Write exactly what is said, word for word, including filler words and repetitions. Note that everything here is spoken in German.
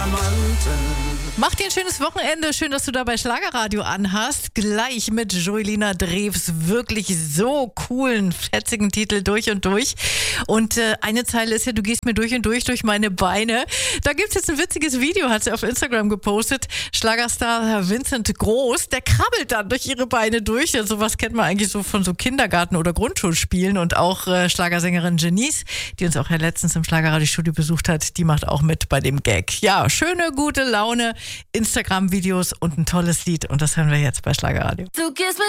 Mach dir ein schönes Wochenende. Schön, dass du da bei Schlagerradio anhast. Gleich mit Joelina Drews wirklich so coolen, fetzigen Titel durch und durch. Und äh, eine Zeile ist ja, du gehst mir durch und durch durch meine Beine. Da gibt es jetzt ein witziges Video, hat sie auf Instagram gepostet. Schlagerstar Vincent Groß, der krabbelt dann durch ihre Beine durch. Ja, sowas kennt man eigentlich so von so Kindergarten- oder Grundschulspielen. Und auch äh, Schlagersängerin Janice, die uns auch ja letztens im Schlagerradiostudio besucht hat, die macht auch mit bei dem Gag. Ja, schöne, gute Laune, Instagram-Videos und ein tolles Lied. Und das hören wir jetzt bei Schlagerradio. Du gehst mit